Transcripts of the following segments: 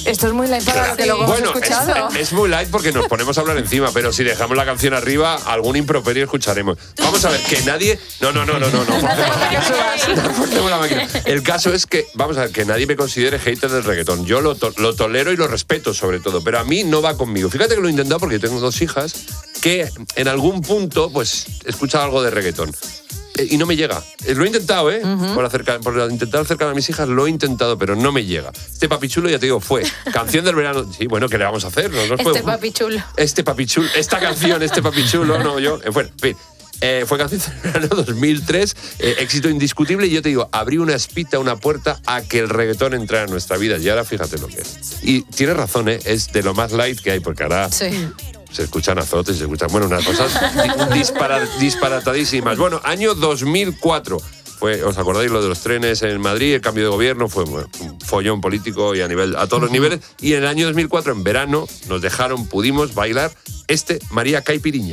Esto es muy light para lo que luego hemos escuchado. Es muy light porque nos ponemos a hablar encima, pero si dejamos la canción arriba, algún improperio escucharemos. Vamos a ver, que nadie... No. Forcemos la máquina. El caso es que, vamos a ver, que nadie me considere hater del reggaetón. Yo lo tolero y lo respeto sobre todo, pero a mí no va conmigo. Fíjate que lo he intentado porque tengo 2 hijas que en algún punto pues escuchan algo de reggaetón. Y no me llega. Lo he intentado, ¿eh? Por intentar acercar a mis hijas, lo he intentado, pero no me llega. Este papichulo, ya te digo, fue canción del verano. Sí, bueno, ¿qué le vamos a hacer? Papichulo. Esta canción, este papichulo, no, yo. Bueno, en fin. Fue canción del verano 2003, éxito indiscutible, y yo te digo, abrí una espita, una puerta a que el reggaetón entrara en nuestra vida, y ahora fíjate lo que es. Y tienes razón, es de lo más light que hay, porque ahora... Sí. Se escuchan azotes, se escuchan, bueno, unas cosas disparatadísimas. Bueno, año 2004. ¿Os acordáis lo de los trenes en Madrid? El cambio de gobierno fue un follón político y a todos los niveles. Y en el año 2004, en verano, pudimos bailar María Caipiriña.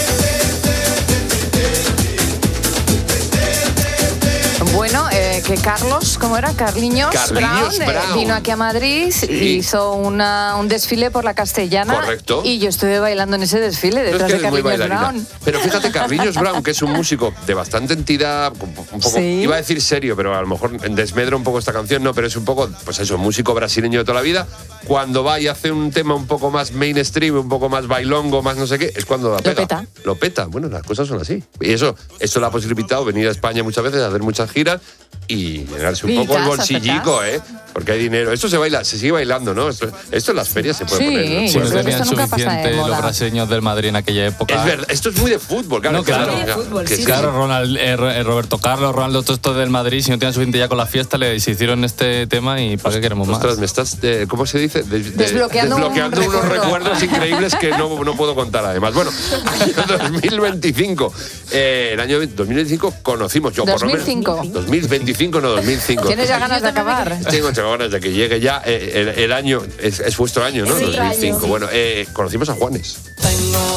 Bueno, que Carlos, ¿cómo era? Carliños Brown vino aquí a Madrid y hizo un desfile por la Castellana. Correcto. Y yo estuve bailando en ese desfile detrás de Carliños Brown. Pero fíjate, Carliños Brown, que es un músico de bastante entidad, un poco, iba a decir serio, pero a lo mejor desmedra un poco esta canción, no, pero es un poco, pues eso, músico brasileño de toda la vida. Cuando va y hace un tema un poco más mainstream, un poco más bailongo, más no sé qué, es cuando la pega. Lo peta. Bueno, las cosas son así. Y eso le ha posibilitado venir a España muchas veces, a hacer muchas giras y llenarse un poco el bolsillico, porque hay dinero. Esto se baila, se sigue bailando, ¿no? Esto en las ferias se puede poner, ¿no? Si no tenían suficiente los brasileños del Madrid en aquella época. Es verdad, esto es muy de fútbol, claro. No, claro. Roberto Carlos, Ronaldo, todo esto del Madrid, si no tenían suficiente ya con la fiesta, se hicieron este tema y ¿para qué queremos más? Ostras, me estás, ¿cómo se dice? Desbloqueando unos recuerdos increíbles que no puedo contar además. Bueno, año 2025. El año 2025 conocimos yo, 2005. Por lo menos. 2025, no 2005. ¿Tienes ya ganas de acabar? Tengo ganas de que llegue ya el año, es vuestro año, ¿no? 2005. Año. Bueno, conocimos a Juanes.